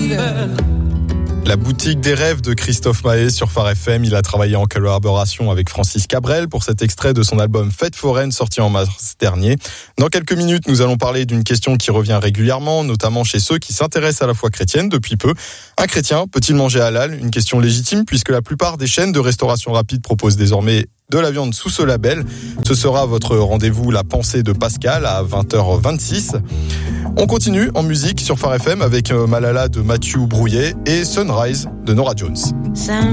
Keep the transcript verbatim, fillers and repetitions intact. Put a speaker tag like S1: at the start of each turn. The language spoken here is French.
S1: belle.
S2: La boutique des rêves de Christophe Maé sur Phare F M. Il a travaillé en collaboration avec Francis Cabrel pour cet extrait de son album Fête foraine sorti en mars dernier. Dans quelques minutes, nous allons parler d'une question qui revient régulièrement, notamment chez ceux qui s'intéressent à la foi chrétienne depuis peu. Un chrétien peut-il manger halal ? Une question légitime puisque la plupart des chaînes de restauration rapide proposent désormais de la viande sous ce label. Ce sera votre rendez-vous La Pensée de Pascal à vingt heures vingt-six. On continue en musique sur Phare F M avec Malala de Mathieu Brouillet et Sunrise de Norah Jones.